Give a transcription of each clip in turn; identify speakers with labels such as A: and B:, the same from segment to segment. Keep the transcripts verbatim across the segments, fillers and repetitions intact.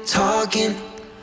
A: Talking.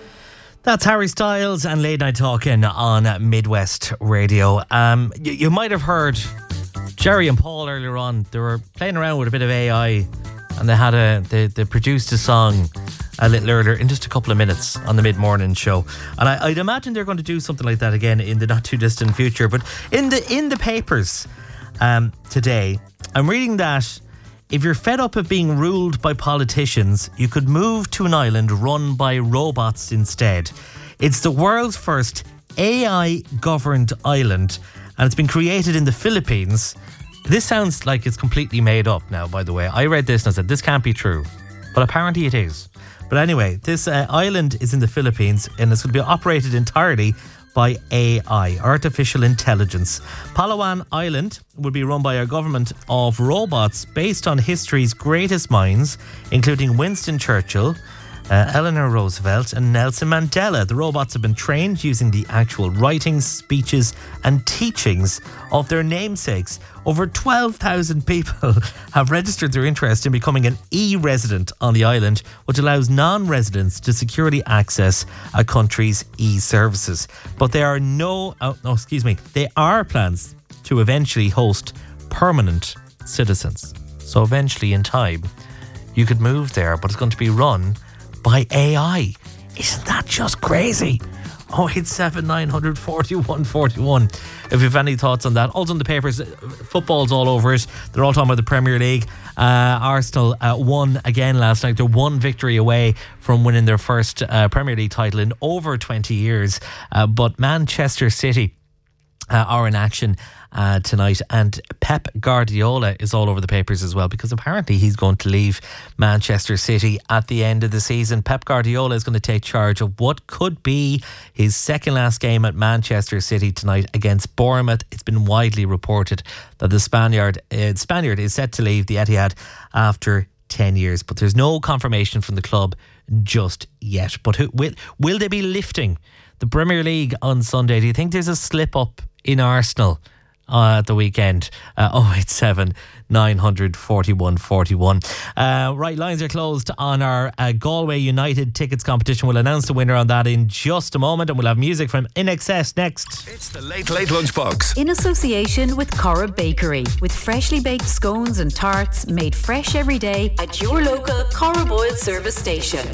B: That's Harry Styles and Late Night Talking on Midwest Radio. Um, you, you might have heard Jerry and Paul earlier on. They were playing around with a bit of A I, and they had a they, they produced a song a little earlier in just a couple of minutes on the mid-morning show. And I, I'd imagine they're going to do something like that again in the not too distant future. But in the in the papers um, today, I'm reading that if you're fed up of being ruled by politicians, you could move to an island run by robots instead. It's the world's first A I-governed island, and it's been created in the Philippines. This sounds like it's completely made up now, by the way. I read this and I said, this can't be true. But apparently it is. But anyway, this uh, island is in the Philippines, and it's going to be operated entirely by A I, artificial intelligence. Palawan Island will be run by a government of robots based on history's greatest minds, including Winston Churchill, uh, Eleanor Roosevelt and Nelson Mandela. The robots have been trained using the actual writings, speeches and teachings of their namesakes. Over twelve thousand people have registered their interest in becoming an e-resident on the island, which allows non-residents to securely access a country's e-services. But there are no, oh, no, excuse me, there are plans to eventually host permanent citizens. So eventually in time, you could move there, but it's going to be run by A I. Isn't that just crazy? oh eight seven, nine four one, four one. If you have any thoughts on that. Also in the papers, football's all over it. They're all talking about the Premier League. Uh, Arsenal uh, won again last night. They're one victory away from winning their first uh, Premier League title in over twenty years. Uh, but Manchester City uh, are in action Uh, tonight, and Pep Guardiola is all over the papers as well, because apparently he's going to leave Manchester City at the end of the season. Pep Guardiola is going to take charge of what could be his second last game at Manchester City tonight against Bournemouth. It's been widely reported that the Spaniard uh, Spaniard is set to leave the Etihad after ten years, but there's no confirmation from the club just yet. But who, will, will they be lifting the Premier League on Sunday? Do you think there's a slip up in Arsenal Uh, at the weekend? uh, oh eight seven, nine four one, four one. Uh, right, lines are closed on our uh, Galway United tickets competition. We'll announce the winner on that in just a moment, and we'll have music from I N X S next.
C: It's the Late Late Lunchbox
D: in association with Cora Bakery, with freshly baked scones and tarts made fresh every day at your local Cora Boyle service station.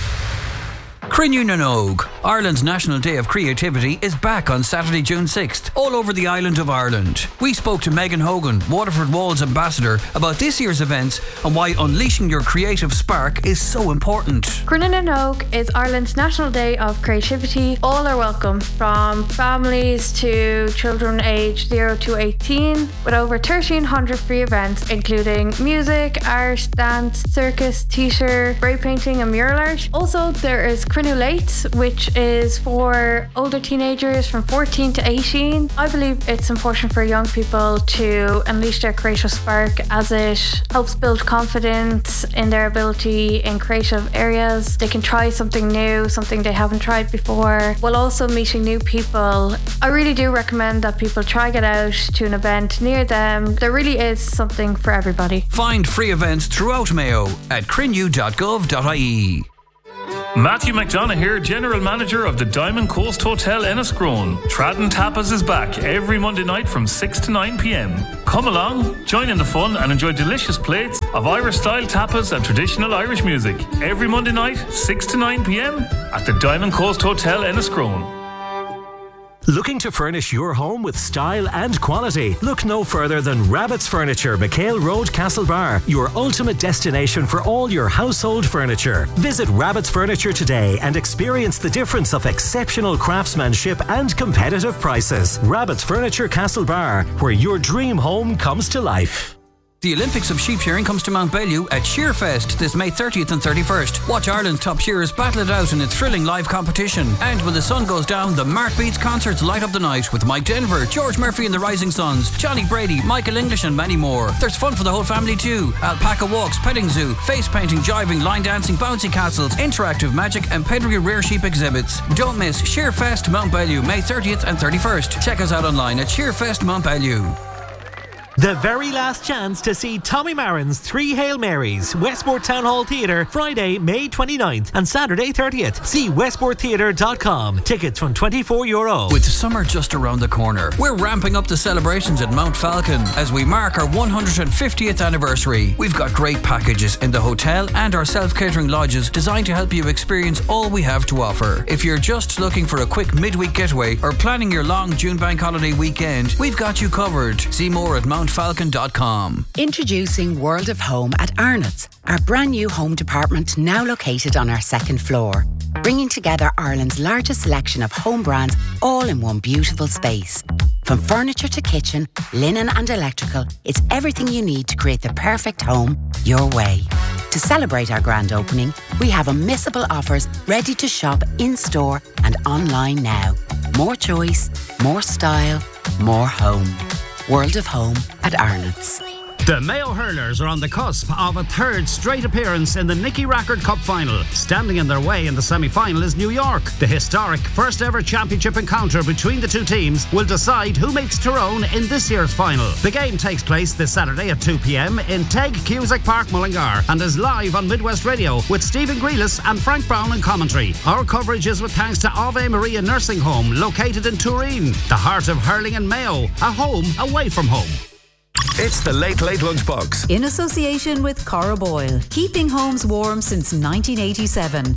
E: Crinne na nÓg, Ireland's National Day of Creativity, is back on Saturday, June sixth, all over the island of Ireland. We spoke to Megan Hogan, Waterford Walls ambassador, about this year's events and why unleashing your creative spark is so important.
F: Crinne na nÓg is Ireland's National Day of Creativity. All are welcome, from families to children aged zero to eighteen, with over thirteen hundred free events, including music, art, dance, circus, theatre, spray painting and mural art. Also, there is Crinulate, which is for older teenagers from fourteen to eighteen. I believe it's important for young people to unleash their creative spark, as it helps build confidence in their ability in creative areas. They can try something new, something they haven't tried before, while also meeting new people. I really do recommend that people try get out to an event near them. There really is something for everybody.
E: Find free events throughout Mayo at crinne dot gov dot I E.
G: Matthew McDonough here, General Manager of the Diamond Coast Hotel Enniscrone. Tradden Tapas is back every Monday night from six to nine p.m. Come along, join in the fun and enjoy delicious plates of Irish-style tapas and traditional Irish music. Every Monday night, six to nine p.m. at the Diamond Coast Hotel Enniscrone.
C: Looking to furnish your home with style and quality? Look no further than Rabbit's Furniture, McHale Road, Castlebar, your ultimate destination for all your household furniture. Visit Rabbit's Furniture today and experience the difference of exceptional craftsmanship and competitive prices. Rabbit's Furniture, Castlebar, where your dream home comes to life.
E: The Olympics of sheep shearing comes to Mount Bellew at Shearfest this May thirtieth and thirty-first. Watch Ireland's top shearers battle it out in a thrilling live competition. And when the sun goes down, the Mark Beats concerts light up the night with Mike Denver, George Murphy and the Rising Suns, Johnny Brady, Michael English and many more. There's fun for the whole family too. Alpaca walks, petting zoo, face painting, jiving, line dancing, bouncy castles, interactive magic and pedigree rare sheep exhibits. Don't miss Shearfest Mount Bellew May thirtieth and thirty-first. Check us out online at shearfest mount bellew.
C: The very last chance to see Tommy Marin's Three Hail Marys, Westport Town Hall Theatre, Friday, May twenty-ninth and Saturday thirtieth. See westport theatre dot com. Tickets from twenty-four euro.
E: With summer just around the corner, we're ramping up the celebrations at Mount Falcon as we mark our one hundred fiftieth anniversary. We've got great packages in the hotel and our self-catering lodges designed to help you experience all we have to offer. If you're just looking for a quick midweek getaway or planning your long June bank holiday weekend, we've got you covered. See more at mount falcon dot com.
A: Introducing World of Home at Arnott's, our brand new home department now located on our second floor, bringing together Ireland's largest selection of home brands all in one beautiful space. From furniture to kitchen, linen and electrical, it's everything you need to create the perfect home your way. To celebrate our grand opening, we have unmissable offers ready to shop in-store and online now. More choice, more style, more home. World of Home at Arnott's.
H: The Mayo Hurlers are on the cusp of a third straight appearance in the Nicky Rackard Cup final. Standing in their way in the semi-final is New York. The historic first ever championship encounter between the two teams will decide who meets Tyrone in this year's final. The game takes place this Saturday at two p.m. in Teg Cusack Park, Mullingar, and is live on Midwest Radio with Stephen Grealis and Frank Brown in commentary. Our coverage is with thanks to Ave Maria Nursing Home, located in Turin, the heart of hurling and Mayo, a home away from home.
I: It's the Late Late Lunchbox.
D: In association with Cora Boyle, keeping homes warm since nineteen eighty-seven.